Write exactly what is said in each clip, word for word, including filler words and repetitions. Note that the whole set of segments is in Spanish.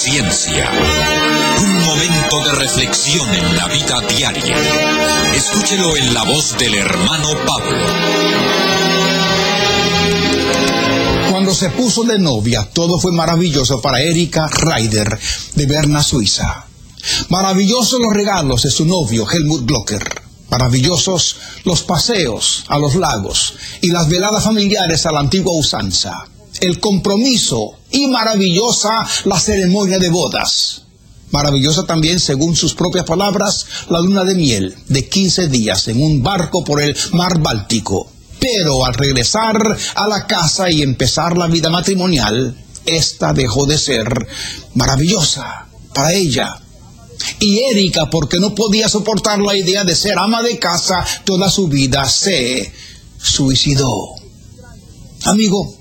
Ciencia. Un momento de reflexión en la vida diaria. Escúchelo en la voz del hermano Pablo. Cuando se puso de novia, todo fue maravilloso para Erika Ryder, de Berna, Suiza. Maravillosos los regalos de su novio, Helmut Glocker. Maravillosos los paseos a los lagos y las veladas familiares a la antigua usanza. El compromiso y maravillosa la ceremonia de bodas. Maravillosa también, según sus propias palabras, la luna de miel de quince días en un barco por el mar Báltico. Pero al regresar a la casa y empezar la vida matrimonial, esta dejó de ser maravillosa para ella. Y Erika, porque no podía soportar la idea de ser ama de casa toda su vida, se suicidó. Amigo,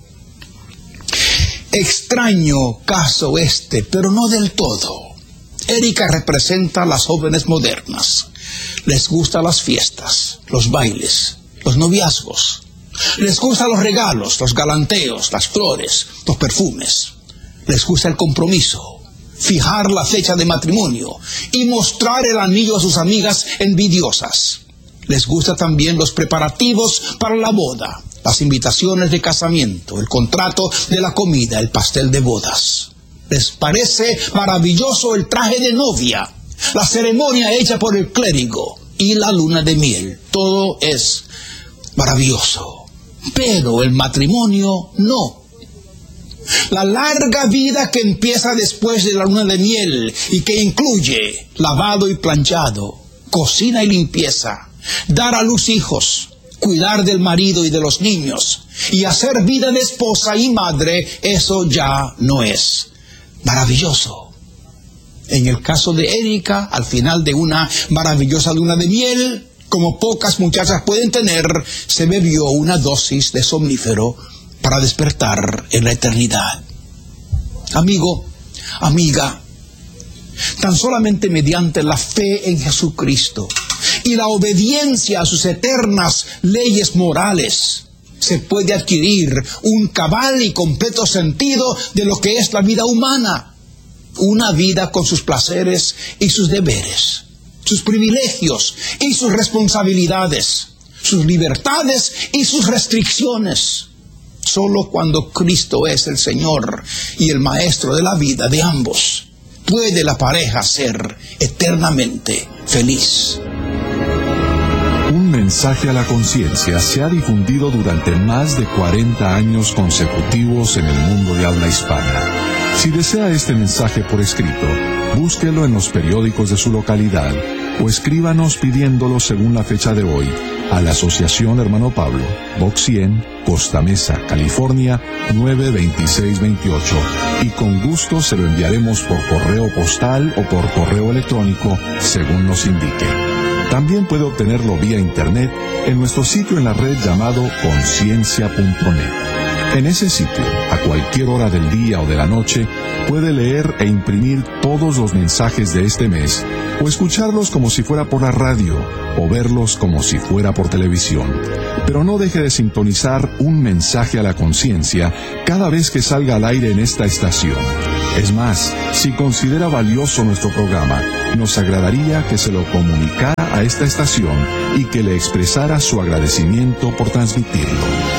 extraño caso este, pero no del todo. Erika representa a las jóvenes modernas. Les gustan las fiestas, los bailes, los noviazgos. Les gustan los regalos, los galanteos, las flores, los perfumes. Les gusta el compromiso, fijar la fecha de matrimonio y mostrar el anillo a sus amigas envidiosas. Les gusta también los preparativos para la boda, las invitaciones de casamiento, el contrato de la comida, el pastel de bodas. Les parece maravilloso el traje de novia, la ceremonia hecha por el clérigo y la luna de miel. Todo es maravilloso, pero el matrimonio no. La larga vida que empieza después de la luna de miel y que incluye lavado y planchado, cocina y limpieza, dar a luz hijos, cuidar del marido y de los niños y hacer vida de esposa y madre, eso ya no es maravilloso. En el caso de Erika, al final de una maravillosa luna de miel, como pocas muchachas pueden tener, se bebió una dosis de somnífero para despertar en la eternidad. Amigo, amiga, tan solamente mediante la fe en Jesucristo y la obediencia a sus eternas leyes morales se puede adquirir un cabal y completo sentido de lo que es la vida humana. Una vida con sus placeres y sus deberes, sus privilegios y sus responsabilidades, sus libertades y sus restricciones. Solo cuando Cristo es el Señor y el Maestro de la vida de ambos, puede la pareja ser eternamente feliz. Un mensaje a la conciencia se ha difundido durante más de cuarenta años consecutivos en el mundo de habla hispana. Si desea este mensaje por escrito, búsquelo en los periódicos de su localidad o escríbanos pidiéndolo según la fecha de hoy a la Asociación Hermano Pablo, Box cien, Costa Mesa, California, nueve veintiséis veintiocho, y con gusto se lo enviaremos por correo postal o por correo electrónico según nos indique. También puede obtenerlo vía internet en nuestro sitio en la red llamado conciencia punto net. En ese sitio, a cualquier hora del día o de la noche, puede leer e imprimir todos los mensajes de este mes, o escucharlos como si fuera por la radio, o verlos como si fuera por televisión. Pero no deje de sintonizar un mensaje a la conciencia cada vez que salga al aire en esta estación. Es más, si considera valioso nuestro programa, nos agradaría que se lo comunicara a esta estación y que le expresara su agradecimiento por transmitirlo.